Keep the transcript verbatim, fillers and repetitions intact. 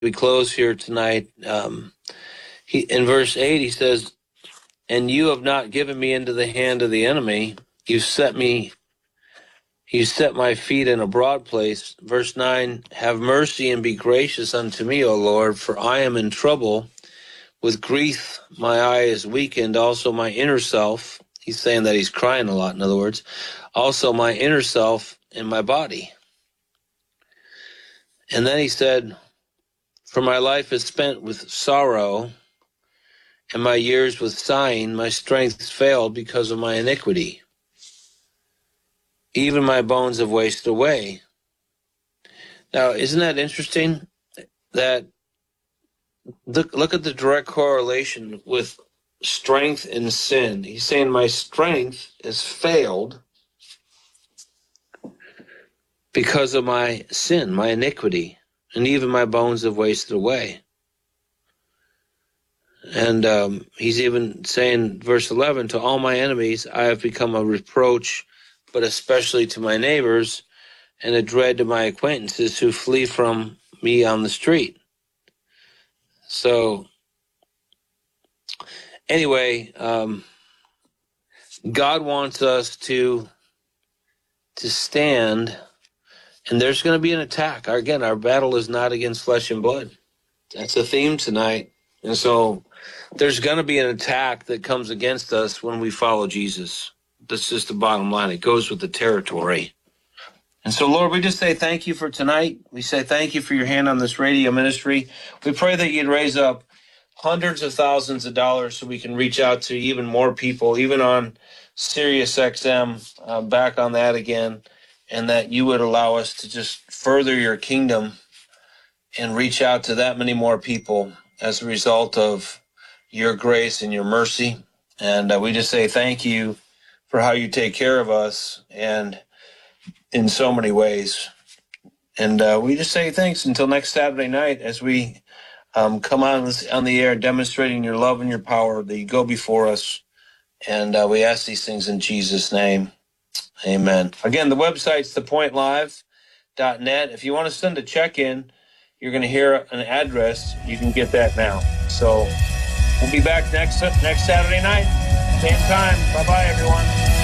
we close here tonight, um, he in verse eight, he says, "And you have not given me into the hand of the enemy. You set me, you set my feet in a broad place." Verse nine, "Have mercy and be gracious unto me, O Lord, for I am in trouble. With grief my eye is weakened, also my inner self." He's saying that he's crying a lot, in other words. "Also my inner self and my body." And then he said, "For my life is spent with sorrow, and my years with sighing. My strength failed because of my iniquity. Even my bones have wasted away." Now, isn't that interesting? That look, look at the direct correlation with strength and sin. He's saying my strength has failed because of my sin, my iniquity, and even my bones have wasted away. And um, he's even saying, verse eleven, "To all my enemies I have become a reproach, but especially to my neighbors, and a dread to my acquaintances who flee from me on the street." So anyway, um, God wants us to to stand, and there's going to be an attack. Again, our battle is not against flesh and blood. That's a theme tonight. And so there's going to be an attack that comes against us when we follow Jesus. That's just the bottom line. It goes with the territory. And so, Lord, we just say thank you for tonight. We say thank you for your hand on this radio ministry. We pray that you'd raise up hundreds of thousands of dollars so we can reach out to even more people, even on Sirius X M, uh, back on that again, and that you would allow us to just further your kingdom and reach out to that many more people as a result of your grace and your mercy. And uh, we just say thank you for how you take care of us and in so many ways. And uh, we just say thanks until next Saturday night as we um, come on, this, on the air demonstrating your love and your power, that you go before us. And uh, we ask these things in Jesus' name. Amen. Again, the website's the point live dot net. If you want to send a check in, you're going to hear an address. You can get that now. So we'll be back next next Saturday night, same time. Bye-bye, everyone.